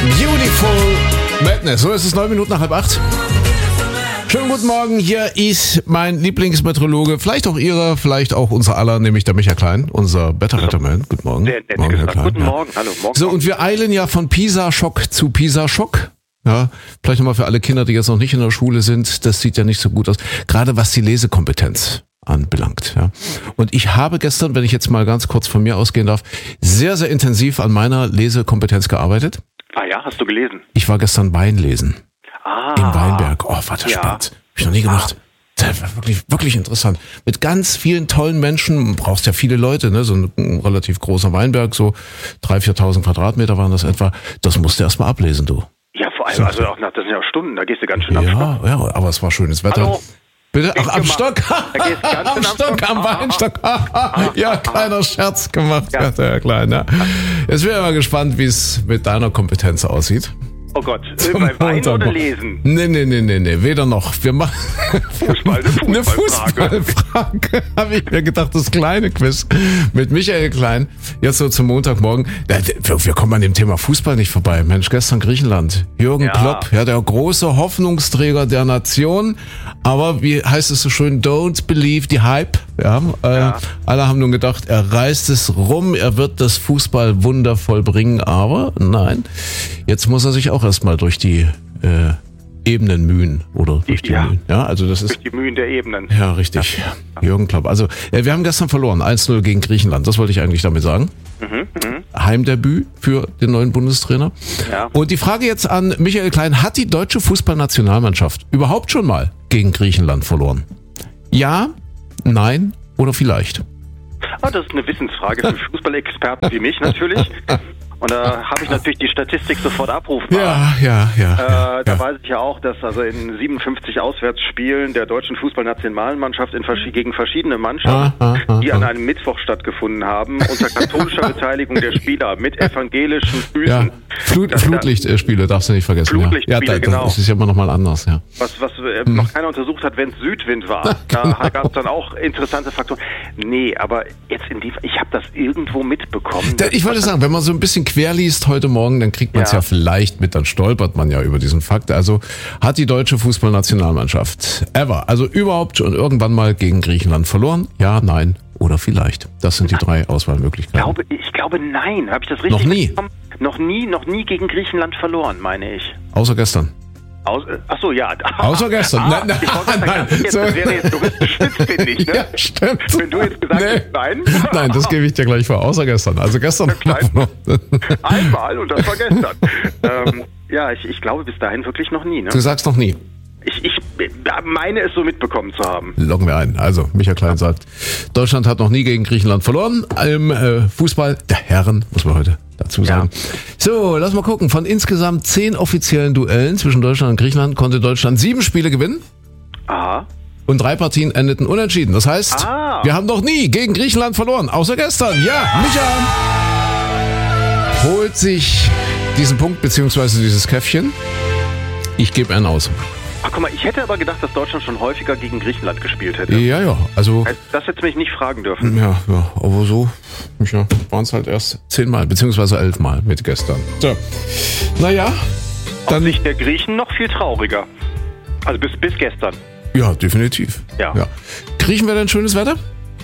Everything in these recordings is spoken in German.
Beautiful Madness. So, es ist 9 Minuten nach 7:30. Schönen guten Morgen, hier ist mein Lieblingsmeteorologe, vielleicht auch Ihrer, vielleicht auch unser aller, nämlich der Michael Klein, unser Wetterretterman. Guten Morgen. Sehr nett Morgen, Herr Klein. Guten Morgen, hallo. Morgen. So, und wir eilen ja von Pisa-Schock zu Pisa-Schock. Ja, vielleicht nochmal für alle Kinder, die jetzt noch nicht in der Schule sind, das sieht ja nicht so gut aus, gerade was die Lesekompetenz anbelangt. Ja. Und ich habe gestern, wenn ich jetzt mal ganz kurz von mir ausgehen darf, sehr, sehr intensiv an meiner Lesekompetenz gearbeitet. Ah ja, hast du gelesen? Ich war gestern Wein lesen. Ah. In Weinberg. Oh, war das spannend. Hab ich noch nie gemacht. Das war wirklich, wirklich interessant. Mit ganz vielen tollen Menschen, du brauchst ja viele Leute, ne? So ein relativ großer Weinberg, so 3.000, 4.000 Quadratmeter waren das etwa. Das musst du erst mal ablesen, du. Ja, vor allem, also auch das sind ja auch Stunden, da gehst du ganz schön am Stock. Ja, aber es war schönes Wetter. Hallo. Bitte? Ach, am Stock. Da gehst du ganz Am schön Stock, am Weinstock. Ja, kleiner Scherz gemacht, Ja. Herr Klein. Ja. Jetzt bin ich mal gespannt, wie es mit deiner Kompetenz aussieht. Oh Gott, bei Wein oder Lesen? Nee, weder noch. Wir machen eine Fußballfrage. Habe ich mir gedacht, das kleine Quiz mit Michael Klein. Jetzt so zum Montagmorgen. Wir kommen an dem Thema Fußball nicht vorbei. Mensch, gestern Griechenland. Jürgen Klopp, ja, der große Hoffnungsträger der Nation. Aber wie heißt es so schön? Don't believe the hype. Ja, alle haben nun gedacht, er reißt es rum, er wird das Fußballwunder vollbringen. Aber nein, jetzt muss er sich auch erstmal durch die Ebenen mühen oder durch die Mühen. Ja, also das ist durch die Mühen der Ebenen. Ja, richtig. Ja. Jürgen Klopp. Also wir haben gestern verloren, 1-0 gegen Griechenland. Das wollte ich eigentlich damit sagen. Heimdebüt für den neuen Bundestrainer. Ja. Und die Frage jetzt an Michael Klein: Hat die deutsche Fußballnationalmannschaft überhaupt schon mal gegen Griechenland verloren? Ja, nein oder vielleicht? Ah, das ist eine Wissensfrage für Fußballexperten wie mich natürlich. Und da habe ich natürlich die Statistik sofort abrufbar. Ja. Da weiß ich ja auch, dass also in 57 Auswärtsspielen der deutschen Fußballnationalmannschaft gegen verschiedene Mannschaften, die an einem Mittwoch stattgefunden haben, unter katholischer Beteiligung der Spieler mit evangelischen Füßen. Ja. Flutlichtspiele darfst du nicht vergessen. Flutlichtspiele, genau. Das ist ja immer noch mal anders. Ja. Was noch keiner untersucht hat, wenn es Südwind war. Da gab es dann auch interessante Faktoren. Nee, aber jetzt ich habe das irgendwo mitbekommen. Ich wollte sagen, wenn man so ein bisschen quer liest heute Morgen, dann kriegt man es ja vielleicht mit, dann stolpert man ja über diesen Fakt. Also hat die deutsche Fußballnationalmannschaft also überhaupt schon irgendwann mal gegen Griechenland verloren? Ja, nein oder vielleicht. Das sind die 3 Auswahlmöglichkeiten. Ich glaube nein. Habe ich das richtig Noch nie? Noch nie gegen Griechenland verloren, meine ich. Außer gestern. Achso, ja. Außer gestern. Nein. Das wäre jetzt juristisch spitzfindig, ne? Ja, stimmt. Wenn du jetzt gesagt hättest, nein. Nein, das gebe ich dir gleich vor. Außer gestern. Also gestern. Einmal und das war gestern. Ich glaube bis dahin wirklich noch nie. Ne? Du sagst noch nie. Ich meine es so mitbekommen zu haben. Loggen wir ein. Also, Michael Klein sagt, Deutschland hat noch nie gegen Griechenland verloren. Im Fußball der Herren, muss man heute dazu sagen. Ja. So, lass mal gucken. Von insgesamt 10 offiziellen Duellen zwischen Deutschland und Griechenland konnte Deutschland 7 Spiele gewinnen. Aha. Und 3 Partien endeten unentschieden. Das heißt, wir haben noch nie gegen Griechenland verloren. Außer gestern. Ja, Michael holt sich diesen Punkt beziehungsweise dieses Käffchen. Ich gebe einen aus. Ach, guck mal, ich hätte aber gedacht, dass Deutschland schon häufiger gegen Griechenland gespielt hätte. Ja, also... Das hätte mich nicht fragen dürfen. Ja, aber so waren es halt erst 10 Mal, beziehungsweise 11 Mal mit gestern. So, naja, dann... Aus Sicht der Griechen noch viel trauriger. Also bis gestern. Ja, definitiv. Ja. Kriechen wir denn schönes Wetter?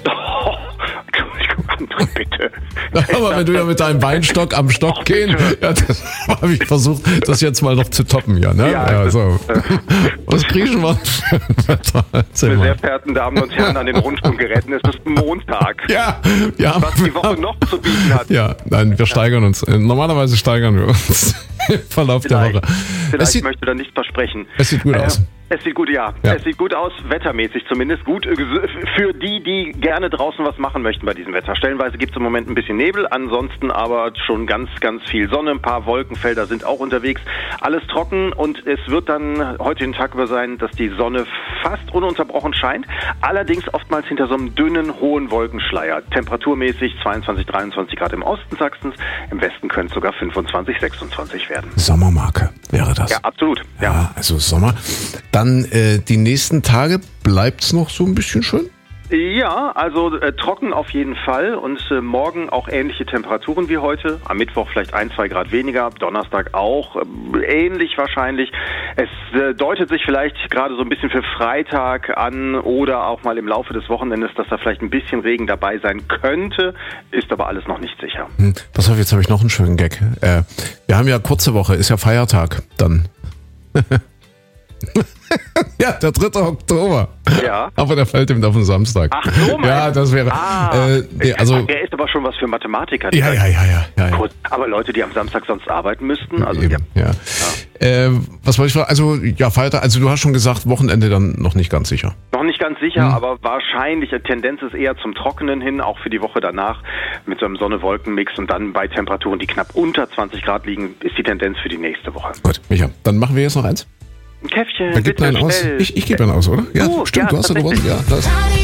André, bitte. Aber wenn du ja mit deinem Weinstock am Stock gehen, das habe ich versucht, das jetzt mal noch zu toppen, ja, ne? Ja, so. Was kriechen wir für ein Wetter? Meine sehr verehrten Damen und Herren an den Rundfunkgeräten, es ist Montag. Ja. Was die Woche noch zu bieten hat. Ja, nein, wir steigern uns. Normalerweise steigern wir uns im Verlauf der Woche. Vielleicht möchte da nicht versprechen. Es sieht gut aus. Es sieht gut, Es sieht gut aus, wettermäßig zumindest. Gut für die gerne draußen was machen möchten bei diesem Wetter. Stellenweise gibt es im Moment ein bisschen Nebel, ansonsten aber schon ganz, ganz viel Sonne. Ein paar Wolkenfelder sind auch unterwegs. Alles trocken und es wird dann heute den Tag über sein, dass die Sonne fast ununterbrochen scheint. Allerdings oftmals hinter so einem dünnen, hohen Wolkenschleier. Temperaturmäßig 22, 23 Grad im Osten Sachsens. Im Westen können es sogar 25, 26 werden. Sommermarke wäre das. Ja, absolut. Ja, also Sommer. Dann die nächsten Tage bleibt es noch so ein bisschen schön? Ja, also trocken auf jeden Fall und morgen auch ähnliche Temperaturen wie heute. Am Mittwoch vielleicht 1-2 Grad weniger, Donnerstag auch ähnlich wahrscheinlich. Es deutet sich vielleicht gerade so ein bisschen für Freitag an oder auch mal im Laufe des Wochenendes, dass da vielleicht ein bisschen Regen dabei sein könnte, ist aber alles noch nicht sicher. Pass auf, jetzt habe ich noch einen schönen Gag. Wir haben ja kurze Woche, ist ja Feiertag dann. Ja, der 3. Oktober. Ja. Aber der fällt eben auf den Samstag. Ach so, ja, das wäre. Also, der ist aber schon was für Mathematiker. Ja. Gut, aber Leute, die am Samstag sonst arbeiten müssten, also eben, ja. Was wollte ich fragen? Also, ja, Feiertag, also du hast schon gesagt, Wochenende dann noch nicht ganz sicher. Noch nicht ganz sicher, aber wahrscheinlich, Tendenz ist eher zum Trockenen hin, auch für die Woche danach, mit so einem Sonne-Wolken-Mix und dann bei Temperaturen, die knapp unter 20 Grad liegen, ist die Tendenz für die nächste Woche. Gut, Micha, dann machen wir jetzt noch eins. Ein Käffchen. Wer gibt einen aus? Ich gebe einen aus, oder? Ja, stimmt, du hast ja gewonnen. Ja, das.